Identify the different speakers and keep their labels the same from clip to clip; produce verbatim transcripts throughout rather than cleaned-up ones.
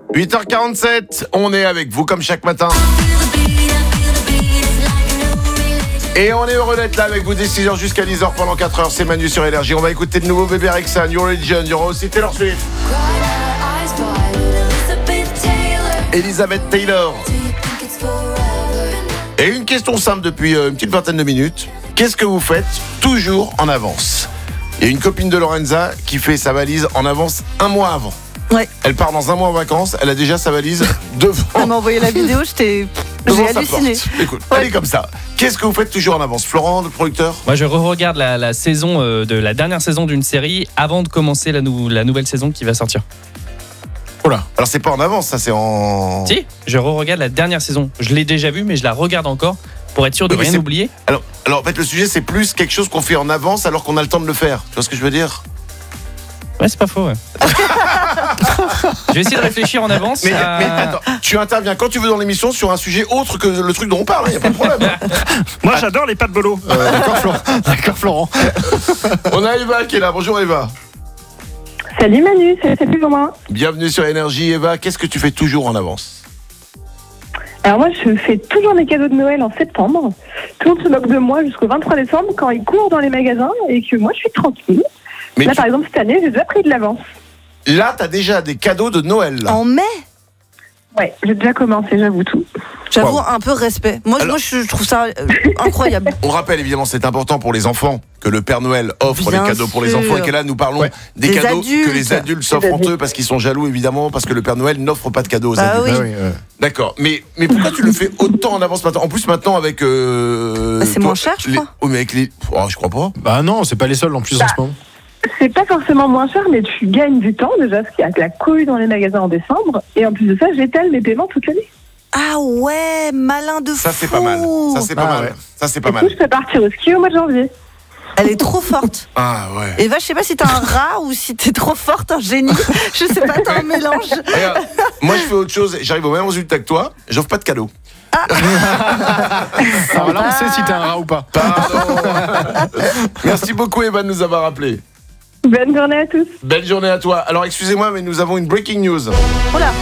Speaker 1: huit heures quarante-sept, on est avec vous comme chaque matin. Et on est heureux d'être là avec vous dès six heures jusqu'à dix heures pendant quatre heures. C'est Manu sur Énergie. On va écouter de nouveau Bébé Rexha, New Religion. Il y aura aussi Taylor Swift, Elizabeth Taylor. Et une question simple depuis une petite vingtaine de minutes. Qu'est-ce que vous faites toujours en avance? Il y a une copine de Lorenza qui fait sa valise en avance un mois avant.
Speaker 2: Ouais.
Speaker 1: Elle part dans un mois en vacances, elle a déjà sa valise devant.
Speaker 2: Elle m'a envoyé la vidéo, j'étais... j'ai halluciné.
Speaker 1: Écoute, ouais. Elle est comme ça. Qu'est-ce que vous faites toujours en avance? Florent, le producteur?
Speaker 3: Moi, je re-regarde la, la saison euh, de la dernière saison d'une série avant de commencer la, nou- la nouvelle saison qui va sortir.
Speaker 1: Oula. Alors c'est pas en avance, ça c'est en...
Speaker 3: Si, je re-regarde la dernière saison. Je l'ai déjà vue, mais je la regarde encore pour être sûr de
Speaker 1: Oui,
Speaker 3: rien
Speaker 1: c'est...
Speaker 3: oublier.
Speaker 1: Alors, alors en fait, le sujet c'est plus quelque chose qu'on fait en avance alors qu'on a le temps de le faire. Tu vois ce que je veux dire?
Speaker 3: Ouais, c'est pas faux, ouais. Je vais essayer de réfléchir en avance.
Speaker 1: Mais,
Speaker 3: à...
Speaker 1: mais attends, tu interviens quand tu veux dans l'émission sur un sujet autre que le truc dont on parle, il hein, n'y a pas de problème.
Speaker 4: Moi j'adore les pâtes bolo.
Speaker 1: Euh, d'accord, Florent. D'accord, Florent. On a Eva qui est là. Bonjour Eva.
Speaker 5: Salut Manu, c'est plus pour moi.
Speaker 1: Bienvenue sur Énergie. Eva, qu'est-ce que tu fais toujours en avance?
Speaker 5: Alors moi je fais toujours mes cadeaux de Noël en septembre. Tout le monde se moque de moi jusqu'au vingt-trois décembre quand ils courent dans les magasins et que moi je suis tranquille.
Speaker 1: Mais
Speaker 5: là
Speaker 1: tu...
Speaker 5: par exemple cette année j'ai déjà pris de l'avance.
Speaker 1: Là t'as déjà des cadeaux de Noël là.
Speaker 2: En mai?
Speaker 5: Ouais, j'ai déjà commencé, j'avoue tout.
Speaker 2: J'avoue,
Speaker 1: Wow.
Speaker 2: un peu respect. Moi,
Speaker 1: Alors...
Speaker 2: moi je trouve ça euh, incroyable.
Speaker 1: On rappelle évidemment, c'est important pour les enfants que le Père Noël offre
Speaker 2: Bien
Speaker 1: les cadeaux pour les
Speaker 2: sûr.
Speaker 1: enfants et que là nous parlons
Speaker 4: Ouais.
Speaker 1: des,
Speaker 2: Des
Speaker 1: cadeaux
Speaker 2: adultes.
Speaker 1: que les adultes s'offrent entre eux parce qu'ils sont jaloux évidemment parce que le Père Noël n'offre pas de cadeaux aux
Speaker 2: Bah
Speaker 1: adultes.
Speaker 2: oui.
Speaker 4: Ah oui, ouais.
Speaker 1: D'accord, mais, mais pourquoi tu le fais autant en avance maintenant? En plus maintenant avec... Euh,
Speaker 2: Bah, c'est
Speaker 1: toi,
Speaker 2: moins cher, je
Speaker 1: les...
Speaker 2: crois.
Speaker 1: Oh, mais avec les... Oh, je crois pas.
Speaker 4: Bah non, c'est pas les seuls en plus en ce moment.
Speaker 5: C'est pas forcément moins cher, mais tu gagnes du temps déjà, parce qu'il y a de la cohue dans les magasins en décembre. Et en plus de ça, j'étale mes paiements toute l'année.
Speaker 2: Ah ouais, malin de fou.
Speaker 1: Ça c'est pas mal. Ça c'est pas
Speaker 4: Ah,
Speaker 1: mal.
Speaker 4: ouais.
Speaker 1: Ça c'est pas
Speaker 5: Du coup,
Speaker 1: mal.
Speaker 5: je peux partir au ski au mois de janvier.
Speaker 2: Elle est trop forte.
Speaker 1: Ah ouais.
Speaker 2: Eva, je sais pas si t'as un rat ou si t'es trop forte, un génie. Je sais pas, t'as un mélange.
Speaker 1: Regarde, moi je fais autre chose, j'arrive au même résultat que toi, j'offre pas de cadeaux.
Speaker 4: Alors là, on sait si t'es un rat ou pas.
Speaker 1: Pardon. Merci beaucoup Eva de nous avoir appelé.
Speaker 5: Bonne journée à tous.
Speaker 1: Belle journée à toi. Alors excusez-moi mais nous avons une breaking news.
Speaker 2: Oh là.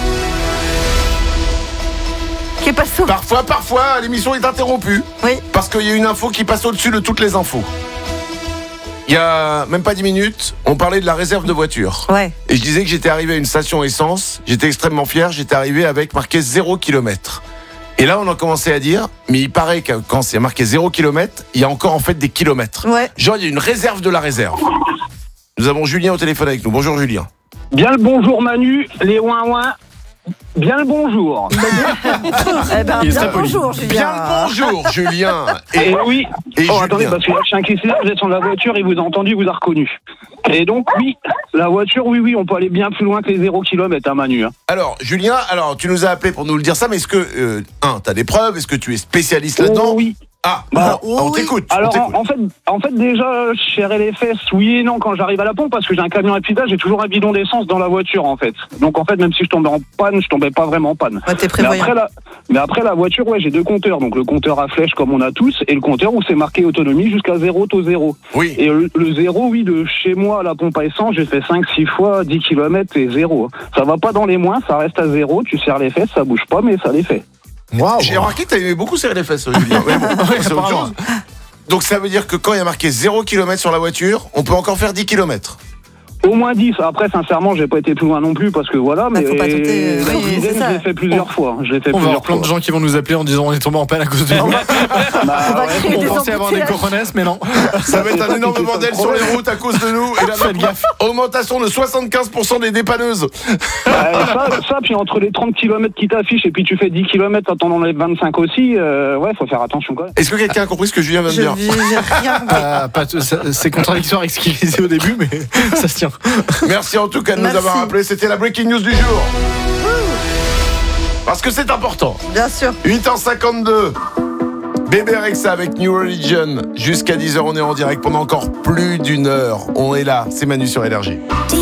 Speaker 2: Qui est pas saut.
Speaker 1: Parfois, parfois, l'émission est interrompue.
Speaker 2: Oui.
Speaker 1: Parce qu'il y a une info qui passe au-dessus de toutes les infos. Il y a même pas dix minutes, on parlait de la réserve de voiture.
Speaker 2: Ouais.
Speaker 1: Et je disais que j'étais arrivé à une station essence, j'étais extrêmement fier, j'étais arrivé avec marqué zéro kilomètre. Et là, on a commencé à dire, mais il paraît que quand c'est marqué zéro kilomètre, il y a encore en fait des kilomètres.
Speaker 2: Ouais.
Speaker 1: Genre, il y a une réserve de la réserve. Nous avons Julien au téléphone avec nous. Bonjour Julien.
Speaker 6: Bien le bonjour Manu, les ouin ouin. Bien le bonjour.
Speaker 2: Eh ben,
Speaker 4: Il est
Speaker 2: bien
Speaker 4: très poli.
Speaker 2: bonjour, Julien.
Speaker 1: Bien le bonjour Julien.
Speaker 6: Et oui.
Speaker 1: Et
Speaker 6: oh
Speaker 1: Julien.
Speaker 6: attendez, parce qu'il y a le chien qui est là, vous êtes sur la voiture, il vous a entendu, il vous a reconnu. Et donc oui, la voiture, oui, oui, on peut aller bien plus loin que les zéro kilomètre, hein, Manu. Hein.
Speaker 1: Alors Julien, alors tu nous as appelé pour nous le dire ça, mais est-ce que, euh, un, t'as des preuves? Est-ce que tu es spécialiste là-dedans?
Speaker 6: Oh, oui.
Speaker 1: Ah,
Speaker 6: Bah,
Speaker 1: bon, on
Speaker 2: oui.
Speaker 1: t'écoute. on
Speaker 6: Alors
Speaker 1: t'écoute.
Speaker 6: en, en fait, en fait déjà, je serrais les fesses, oui et non quand j'arrive à la pompe parce que j'ai un camion à pédale, j'ai toujours un bidon d'essence dans la voiture en fait. Donc en fait, même si je tombais en panne, je tombais pas vraiment en panne.
Speaker 2: Ouais, t'es
Speaker 6: Mais
Speaker 2: prévoyant.
Speaker 6: après, la, mais après la voiture, ouais, j'ai deux compteurs. Donc le compteur à flèche comme on a tous et le compteur où c'est marqué autonomie jusqu'à zéro taux zéro.
Speaker 1: Oui.
Speaker 6: Et le, le zéro, oui, de chez moi à la pompe à essence, j'ai fait cinq six fois dix kilomètres et zéro. Ça va pas dans les moins, ça reste à zéro, tu serres les fesses, ça bouge pas, mais ça les fait.
Speaker 4: Waouh.
Speaker 1: J'ai remarqué que t'avais beaucoup serré les fesses, Julien. Mais bon, c'est autre chose. Donc ça veut dire que quand il y a marqué zéro kilomètre sur la voiture, on peut encore faire dix kilomètres.
Speaker 6: Au moins dix. Après, sincèrement, j'ai pas été plus loin non plus parce que voilà,
Speaker 2: Bah,
Speaker 6: mais
Speaker 2: faut pas tenter, euh,
Speaker 6: la
Speaker 2: oui,
Speaker 6: dizaine,
Speaker 2: c'est ça.
Speaker 6: je l'ai fait plusieurs fois. Je l'ai fait
Speaker 4: On va avoir
Speaker 6: plusieurs
Speaker 4: plein de
Speaker 6: fois.
Speaker 4: gens qui vont nous appeler en disant on est tombé en panne à cause de nous.
Speaker 6: Bah,
Speaker 2: On va
Speaker 6: ouais,
Speaker 2: créer
Speaker 4: On
Speaker 2: des
Speaker 4: pensait avoir des
Speaker 2: embouteillages.
Speaker 4: coronas, mais non.
Speaker 1: Ça va être un énorme bordel sur les routes à cause de nous. Et là,
Speaker 4: Faites gaffe.
Speaker 1: augmentation de soixante-quinze pour cent des dépanneuses.
Speaker 6: bah, ça, ça, puis entre les trente kilomètres qui t'affichent et puis tu fais dix kilomètres quand on enlève vingt-cinq aussi, euh, ouais, faut faire attention quand même.
Speaker 1: Est-ce que quelqu'un a compris ce que Julien vient de
Speaker 2: Je
Speaker 1: dire?
Speaker 2: j'ai rien compris.
Speaker 4: Ah, pas t- ça- c'est contradictoire avec ce qu'il disait au début, mais ça se tient.
Speaker 1: Merci en tout cas de nous
Speaker 2: Merci.
Speaker 1: avoir appelé. C'était la breaking news du jour. Parce que c'est important.
Speaker 2: Bien sûr.
Speaker 1: huit heures cinquante-deux. Bébé Rexha avec New Religion. Jusqu'à dix heures, on est en direct pendant encore plus d'une heure. On est là. C'est Manu sur Énergie.